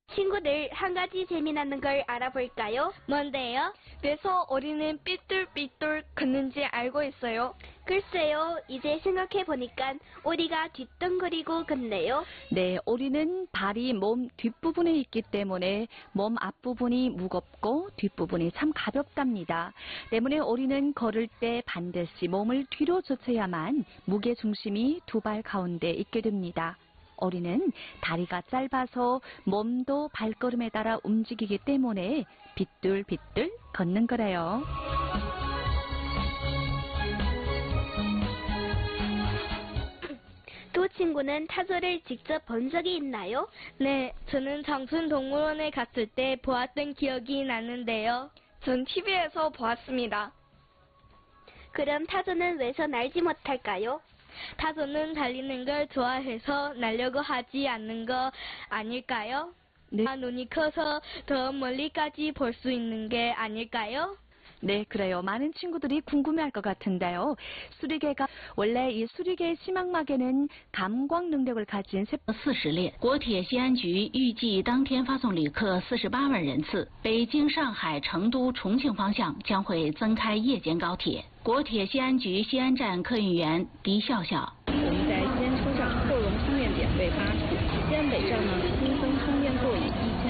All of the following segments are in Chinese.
친구들, 한 가지 재미나는 걸 알아볼까요? 뭔데요? 그래서 어린이는 삐뚤삐뚤 걷는지 알고 있어요? 글쎄요, 이제 생각해보니까 오리가 뒤뚱거리고 걷네요. 네, 오리는 발이 몸 뒷부분에 있기 때문에 몸 앞부분이 무겁고 뒷부분이 참 가볍답니다. 때문에 오리는 걸을 때 반드시 몸을 뒤로 젖혀야만 무게 중심이 두 발 가운데 있게 됩니다. 오리는 다리가 짧아서 몸도 발걸음에 따라 움직이기 때문에 빗뚤빗뚤 걷는 거래요. 두 친구는 타조를 직접 본 적이 있나요? 네, 저는 장순동물원에 갔을 때 보았던 기억이 나는데요. 전 TV에서 보았습니다. 그럼 타조는 왜서 날지 못할까요? 타조는 달리는 걸 좋아해서 날려고 하지 않는 거 아닐까요? 네. 눈이 커서 더 멀리까지 볼 수 있는 게 아닐까요? 네, 그래요. 많은 친구들이 궁금해할 것 같은데요. 수리개가 원래 이 수리개의 시망막에는 감광 능력을 가진 40列，国铁西安局预计当天发送旅客48万人次。北京、上海、成都、重庆方向将会增开夜间高铁。国铁西安局西安站客运员狄笑笑。 我们在西安车站后容充电点为8处，西安北站呢新增充电座椅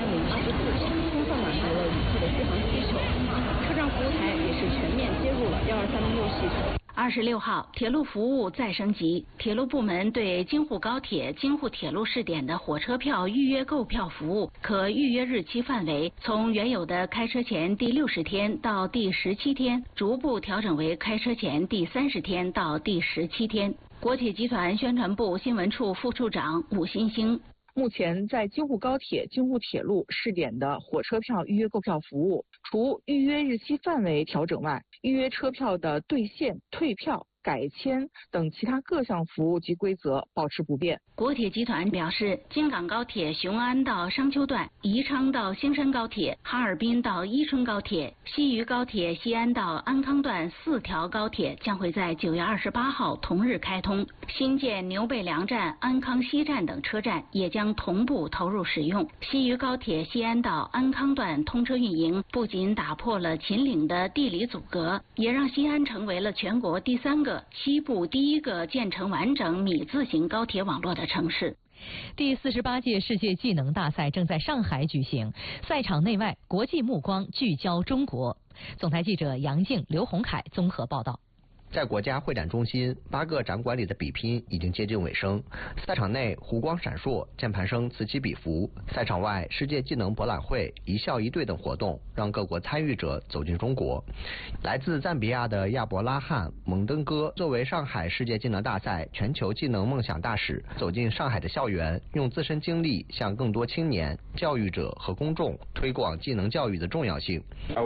1024处，充分满足了旅客的续航需求。车站服务台也是全面接入了12306系统。 26号，铁路服务再升级，铁路部门对京沪高铁、京沪铁路试点的火车票预约购票服务可预约日期范围从原有的开车前第60天到第17天，逐步调整为开车前第30天到第17天。国铁集团宣传部新闻处副处长武新兴。 目前在京沪高铁、京沪铁路试点的火车票预约购票服务，除预约日期范围调整外，预约车票的兑现、退票、改签等其他各项服务及规则保持不变。 国铁集团表示，京港高铁雄安到商丘段、宜昌到兴山高铁、哈尔滨到伊春高铁、西渝高铁西安到安康段4条高铁将会在9月28号同日开通，新建牛背梁站、安康西站等车站也将同步投入使用。西渝高铁西安到安康段通车运营，不仅打破了秦岭的地理阻隔，也让西安成为了全国第3个、西部第1个建成完整米字形高铁网络的城市。 第48届世界技能大赛正在上海举行，赛场内外国际目光聚焦中国。总台记者杨静、刘洪凯综合报道。 在国家会展中心，8个展馆里的比拼已经接近尾声。赛场内湖光闪烁，键盘声此起彼伏。赛场外，世界技能博览会、一校一队等活动让各国参与者走进中国。来自赞比亚的亚伯拉罕·蒙登哥作为上海世界技能大赛全球技能梦想大使，走进上海的校园，用自身经历向更多青年、教育者和公众推广技能教育的重要性。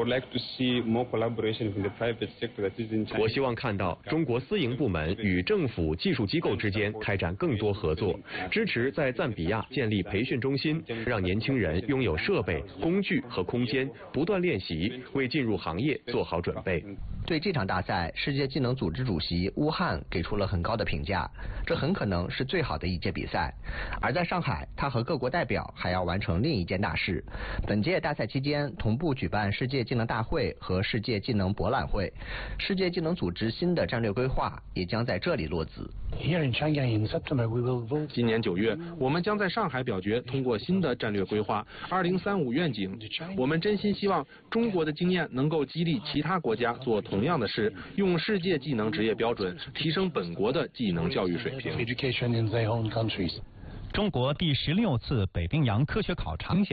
我希望看到中国私营部门与政府技术机构之间开展更多合作，支持在赞比亚建立培训中心，让年轻人拥有设备、工具和空间，不断练习，为进入行业做好准备。 对这场大赛，世界技能组织主席乌汉给出了很高的评价，这很可能是最好的一届比赛。而在上海，他和各国代表还要完成另一件大事。本届大赛期间，同步举办世界技能大会和世界技能博览会，世界技能组织新的战略规划也将在这里落子。 今年9月，我们将在上海表决通过新的战略规划2035愿景。我们真心希望中国的经验能够激励其他国家做同样的事，用世界技能职业标准提升本国的技能教育水平。 中国第16次北冰洋科学考察。